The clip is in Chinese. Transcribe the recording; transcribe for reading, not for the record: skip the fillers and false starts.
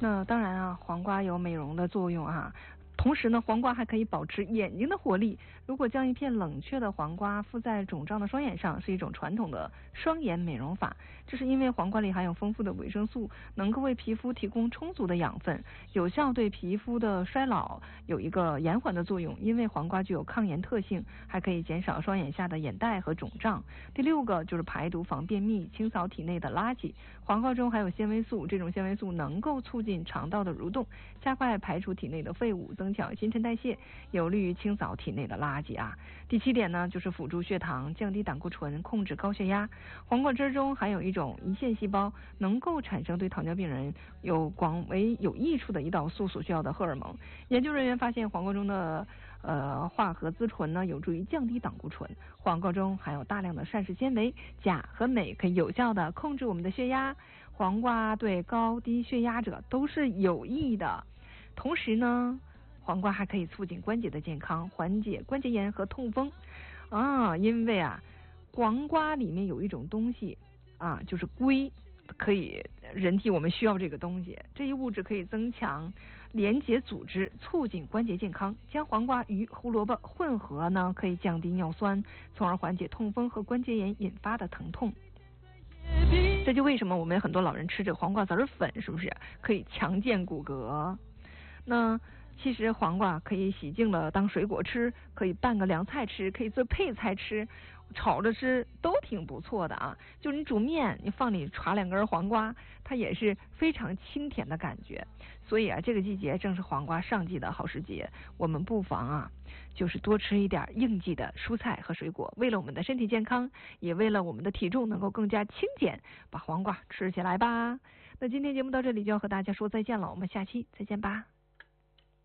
那当然啊，黄瓜有美容的作用啊。同时呢，黄瓜还可以保持眼睛的活力。如果将一片冷却的黄瓜敷在肿胀的双眼上，是一种传统的双眼美容法。这是因为黄瓜里含有丰富的维生素，能够为皮肤提供充足的养分，有效对皮肤的衰老有一个延缓的作用。因为黄瓜具有抗炎特性，还可以减少双眼下的眼袋和肿胀。第6个就是排毒防便秘，清扫体内的垃圾。黄瓜中含有纤维素，这种纤维素能够促进肠道的蠕动，加快排出体内的废物，增强新陈代谢，有利于清扫体内的垃圾啊。第7点呢，就是辅助血糖，降低胆固醇，控制高血压。黄瓜汁中含有一种胰腺细胞，能够产生对糖尿病人有广为有益处的胰岛素所需要的荷尔蒙。研究人员发现，黄瓜中的化合甾醇呢，有助于降低胆固醇。黄瓜中含有大量的膳食纤维、钾和镁，可以有效的控制我们的血压。黄瓜对高低血压者都是有益的。同时呢，黄瓜还可以促进关节的健康，缓解关节炎和痛风啊。因为啊，黄瓜里面有一种东西啊，就是硅，可以人体我们需要这个东西，这一物质可以增强连结组织，促进关节健康。将黄瓜与胡萝卜混合呢，可以降低尿酸，从而缓解痛风和关节炎引发的疼痛。这就为什么我们很多老人吃这个黄瓜籽粉，是不是可以强健骨骼？那其实黄瓜可以洗净了当水果吃，可以拌个凉菜吃，可以做配菜吃，炒着吃都挺不错的啊。就你煮面，你放里歘2根黄瓜，它也是非常清甜的感觉。所以啊，这个季节正是黄瓜上季的好时节，我们不妨啊，就是多吃一点应季的蔬菜和水果，为了我们的身体健康，也为了我们的体重能够更加轻减，把黄瓜吃起来吧。那今天节目到这里就要和大家说再见了，我们下期再见吧。